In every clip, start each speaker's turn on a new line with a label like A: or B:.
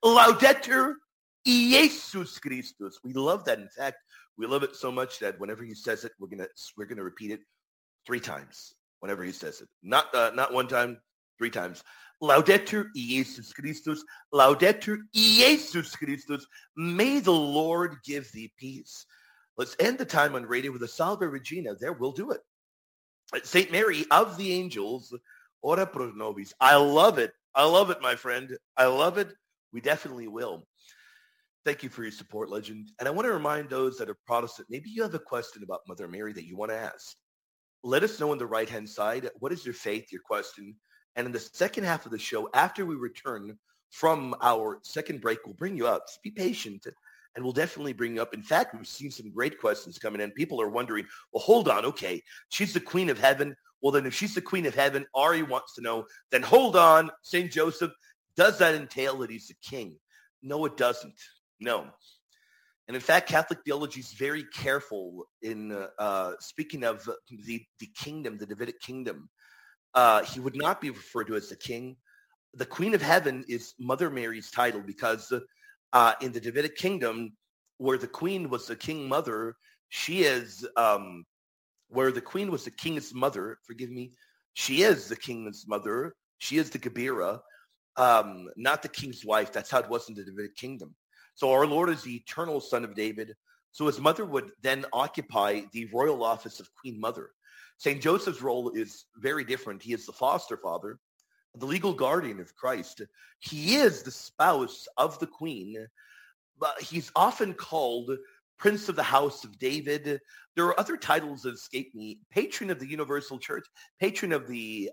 A: Laudetur Jesus Christus. We love that. In fact, we love it so much that whenever he says it, we're gonna repeat it 3 times. Whenever he says it, not one time, 3 times. Laudetur Jesus Christus. Laudetur Jesus Christus. May the Lord give thee peace. Let's end the time on radio with a Salve Regina. There, we'll do it. Saint Mary of the Angels, ora pro nobis. I love it. I love it, my friend. I love it. We definitely will. Thank you for your support, Legend. And I want to remind those that are Protestant, maybe you have a question about Mother Mary that you want to ask. Let us know on the right-hand side, what is your faith, your question? And in the second half of the show, after we return from our second break, we'll bring you up. Just be patient, and we'll definitely bring you up. In fact, we've seen some great questions coming in. People are wondering, well, hold on, okay, she's the Queen of Heaven. Well, then if she's the Queen of Heaven, Ari wants to know, then hold on, St. Joseph, does that entail that he's the king? No, it doesn't. No. And in fact, Catholic theology is very careful in speaking of the kingdom, the Davidic kingdom. He would not be referred to as the king. The Queen of Heaven is Mother Mary's title because in the Davidic kingdom, where the queen was the king mother, she is, where the queen was the king's mother, forgive me, she is the king's mother. She is the Gebira, not the king's wife. That's how it was in the Davidic kingdom. So our Lord is the eternal Son of David. So his mother would then occupy the royal office of Queen Mother. St. Joseph's role is very different. He is the foster father, the legal guardian of Christ. He is the spouse of the Queen, but he's often called Prince of the House of David. There are other titles that escape me. Patron of the Universal Church, patron of the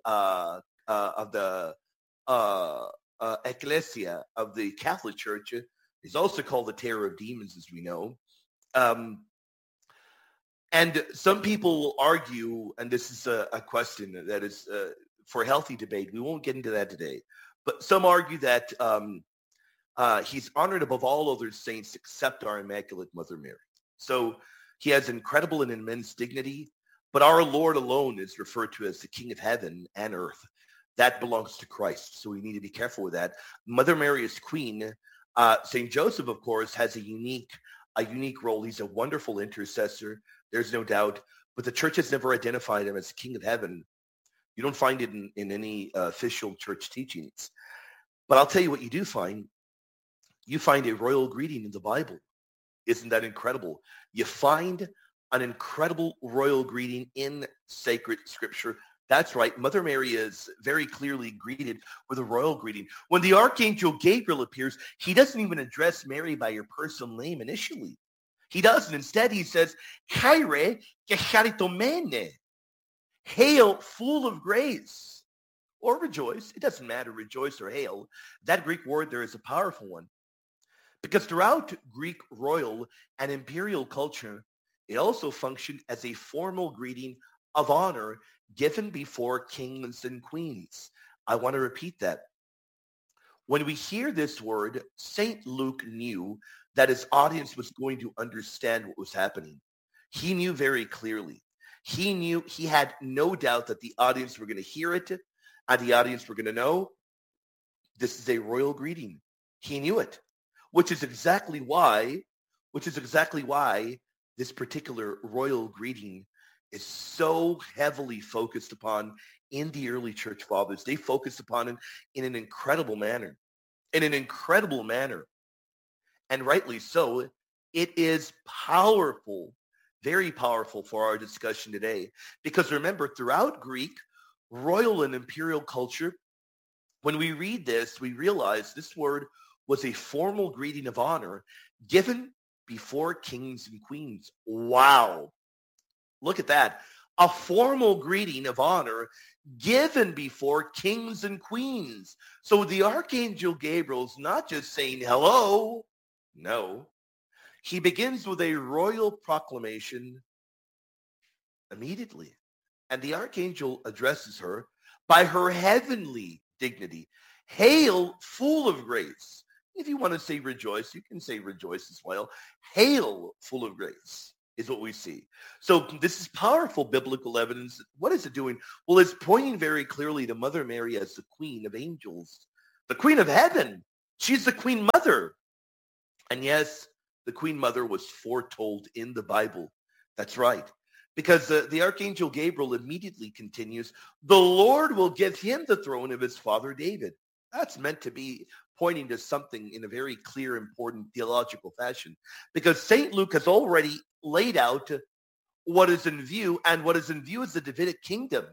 A: Ecclesia of the Catholic Church. He's also called the Terror of Demons, as we know. And some people argue, and this is a question that is for healthy debate. We won't get into that today. But some argue that he's honored above all other saints except our Immaculate Mother Mary. So he has incredible and immense dignity, but our Lord alone is referred to as the King of Heaven and earth. That belongs to Christ, so we need to be careful with that. Mother Mary is queen. St. Joseph, of course, has a unique role. He's a wonderful intercessor. There's no doubt. But the church has never identified him as King of Heaven. You don't find it in any official church teachings. But I'll tell you what you do find. You find a royal greeting in the Bible. Isn't that incredible? You find an incredible royal greeting in sacred scripture. That's right. Mother Mary is very clearly greeted with a royal greeting. When the Archangel Gabriel appears, he doesn't even address Mary by her personal name initially. He doesn't. Instead, he says, Kyrie charitomene. Hail, full of grace. Or rejoice. It doesn't matter, rejoice or hail. That Greek word there is a powerful one. Because throughout Greek royal and imperial culture, it also functioned as a formal greeting of honor given before kings and queens. I want to repeat that. When we hear this word, St. Luke knew that his audience was going to understand what was happening. He knew very clearly. He had no doubt that the audience were going to hear it and the audience were going to know this is a royal greeting. He knew it, which is exactly why this particular royal greeting is so heavily focused upon in the early church fathers. They focused upon it in an incredible manner. And rightly so. It is powerful, very powerful for our discussion today. Because remember, throughout Greek, royal and imperial culture, when we read this, we realize this word was a formal greeting of honor given before kings and queens. Wow. Look at that. A formal greeting of honor given before kings and queens. So the Archangel Gabriel's not just saying hello. No. He begins with a royal proclamation immediately. And the Archangel addresses her by her heavenly dignity. Hail, full of grace. If you want to say rejoice, you can say rejoice as well. Hail, full of grace, is what we see. So this is powerful biblical evidence. What is it doing? Well, it's pointing very clearly to Mother Mary as the Queen of Angels, the Queen of Heaven. She's the Queen Mother. And yes, the Queen Mother was foretold in the Bible. That's right. Because the Archangel Gabriel immediately continues, the Lord will give him the throne of his father David. That's meant to be pointing to something in a very clear, important theological fashion. Because St. Luke has already laid out what is in view, and what is in view is the Davidic kingdom.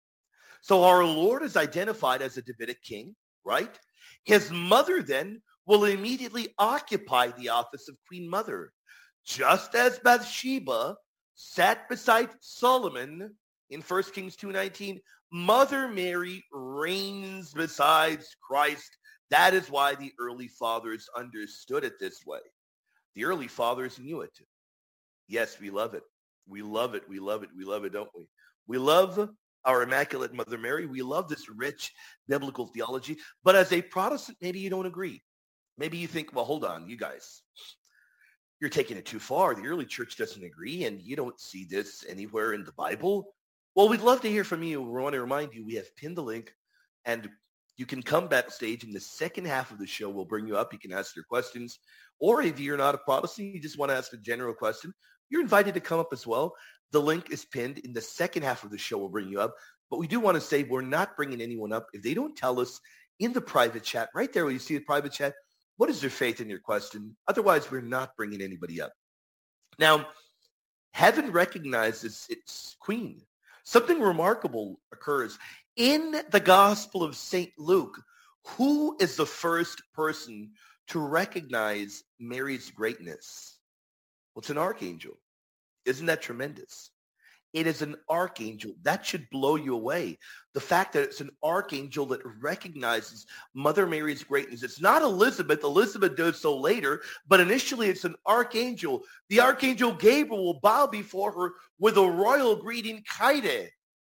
A: So our Lord is identified as a Davidic king, right? His mother then will immediately occupy the office of Queen Mother, just as Bathsheba sat beside Solomon in 1 Kings 2:19. Mother Mary reigns beside Christ. That is why the early fathers understood it this way. The early fathers knew it. Yes, we love it. We love it. We love it. We love it, don't we? We love our Immaculate Mother Mary. We love this rich biblical theology. But as a Protestant, maybe you don't agree. Maybe you think, well, hold on, you guys. You're taking it too far. The early church doesn't agree, and you don't see this anywhere in the Bible. Well, we'd love to hear from you. We want to remind you, we have pinned the link, and you can come backstage in the second half of the show. We'll bring you up. You can ask your questions. Or if you're not a Protestant, you just want to ask a general question, you're invited to come up as well. The link is pinned. In the second half of the show, we'll bring you up. But we do want to say we're not bringing anyone up if they don't tell us in the private chat, right there where you see the private chat, what is their faith in your question? Otherwise, we're not bringing anybody up. Now, heaven recognizes its queen. Something remarkable occurs. In the Gospel of St. Luke, who is the first person to recognize Mary's greatness? Well, it's an archangel. Isn't that tremendous? It is an archangel. That should blow you away. The fact that it's an archangel that recognizes Mother Mary's greatness. It's not Elizabeth. Elizabeth does so later, but initially it's an archangel. The archangel Gabriel will bow before her with a royal greeting, Kyrie.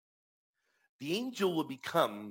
A: The angel will become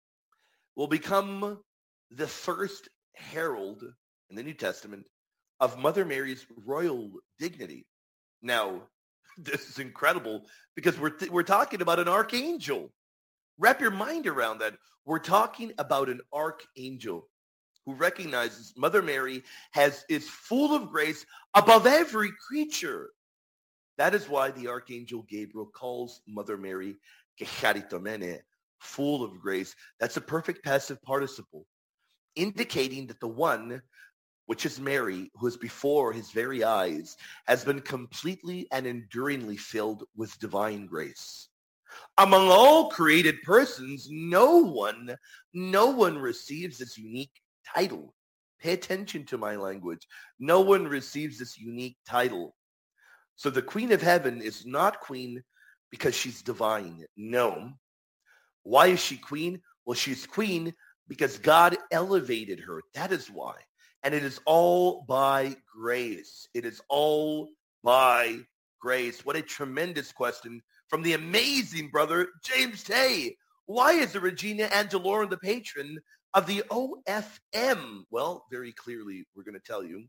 A: the first herald in the New Testament of Mother Mary's royal dignity. Now, this is incredible because we're talking about an archangel. Wrap your mind around that. We're talking about an archangel who recognizes Mother Mary is full of grace above every creature. That is why the archangel Gabriel calls Mother Mary Kecharitomene, full of grace. That's a perfect passive participle, indicating that the one, which is Mary, who is before his very eyes, has been completely and enduringly filled with divine grace. Among all created persons, no one receives this unique title. Pay attention to my language. No one receives this unique title. So the Queen of Heaven is not queen because she's divine. No. Why is she queen? Well, she's queen because God elevated her. That is why. And it is all by grace. It is all by grace. What a tremendous question from the amazing brother, James Tay. Why is the Regina Angelorum the patron of the OFM? Well, very clearly, we're going to tell you.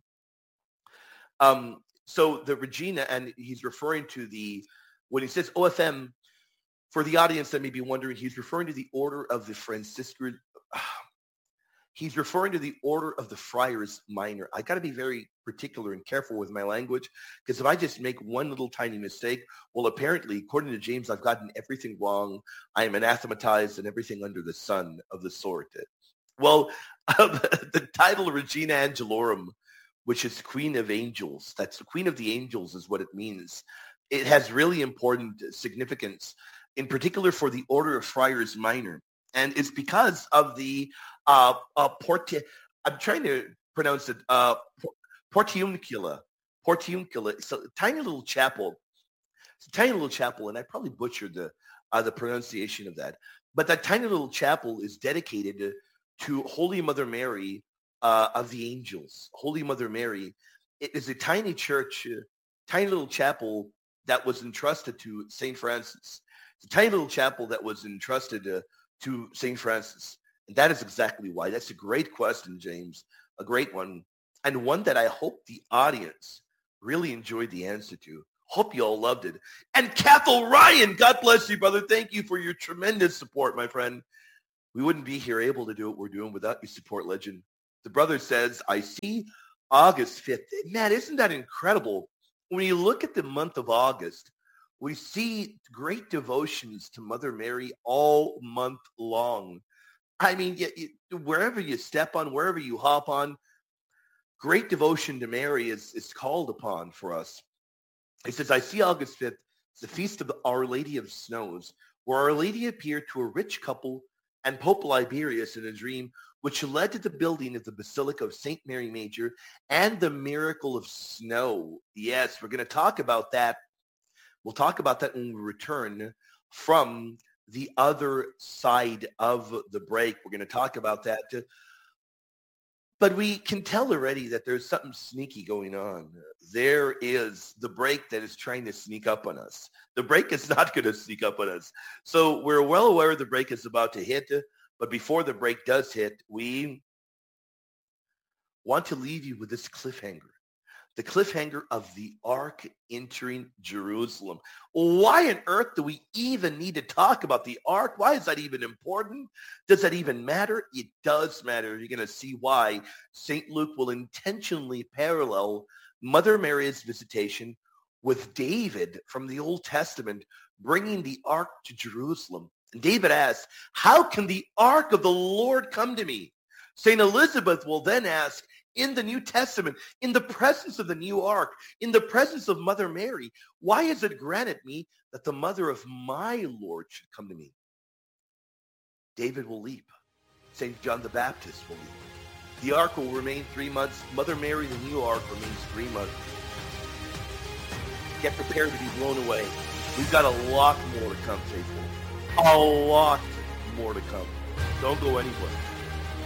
A: So the Regina, and he's referring to when he says OFM, for the audience that may be wondering, he's referring to the Order of the Franciscan. He's referring to the Order of the Friars Minor. I got to be very particular and careful with my language, because if I just make one little tiny mistake, well, apparently, according to James, I've gotten everything wrong. I am anathematized and everything under the sun of the sort. Well, the title Regina Angelorum, which is Queen of Angels, that's the Queen of the Angels is what it means. It has really important significance, in particular for the Order of Friars Minor. And it's because of the I'm trying to pronounce it, Portiuncula. It's a tiny little chapel. It's a tiny little chapel, and I probably butchered the pronunciation of that. But that tiny little chapel is dedicated to Holy Mother Mary of the Angels. Holy Mother Mary. It is a tiny church, tiny little chapel that was entrusted to St. Francis. It's a tiny little chapel that was entrusted to St. Francis. And that is exactly why. That's a great question, James. A great one. And one that I hope the audience really enjoyed the answer to. Hope you all loved it. And Cathal Ryan, God bless you, brother. Thank you for your tremendous support, my friend. We wouldn't be here able to do what we're doing without your support, legend. The brother says, I see August 5th. Man, isn't that incredible? When you look at the month of August, we see great devotions to Mother Mary all month long. I mean, wherever you step on, wherever you hop on, great devotion to Mary is called upon for us. He says, I see August 5th, the feast of Our Lady of Snows, where Our Lady appeared to a rich couple and Pope Liberius in a dream, which led to the building of the Basilica of St. Mary Major and the miracle of snow. Yes, we're going to talk about that. We'll talk about that when we return from the other side of the break. We're going to talk about that. But we can tell already that there's something sneaky going on. There is the break that is trying to sneak up on us. The break is not going to sneak up on us. So we're well aware the break is about to hit. But before the break does hit, we want to leave you with this cliffhanger. The cliffhanger of the ark entering Jerusalem. Why on earth do we even need to talk about the ark? Why is that even important? Does that even matter? It does matter. You're going to see why St. Luke will intentionally parallel Mother Mary's visitation with David from the Old Testament bringing the ark to Jerusalem. And David asks, how can the ark of the Lord come to me? St. Elizabeth will then ask, in the New Testament, in the presence of the new ark, in the presence of Mother Mary, why is it granted me that the mother of my Lord should come to me? David will leap. St. John the Baptist will leap. The ark will remain 3 months. Mother Mary, the new ark, remains 3 months. Get prepared to be blown away. We've got a lot more to come, faithful. A lot more to come. Don't go anywhere.